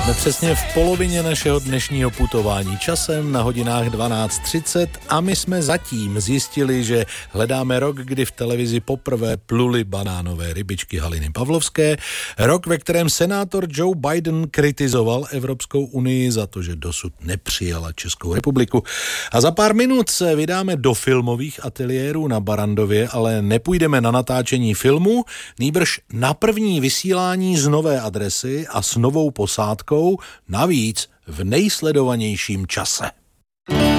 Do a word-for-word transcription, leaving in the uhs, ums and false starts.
Jsme přesně v polovině našeho dnešního putování časem na hodinách dvanáct třicet a my jsme zatím zjistili, že hledáme rok, kdy v televizi poprvé pluly banánové rybičky Haliny Pavlovské, rok, ve kterém senátor Joe Biden kritizoval Evropskou unii za to, že dosud nepřijala Českou republiku. A za pár minut se vydáme do filmových ateliérů na Barrandově, ale nepůjdeme na natáčení filmu, nýbrž na první vysílání z nové adresy a s novou posádkou, navíc v nejsledovanějším čase.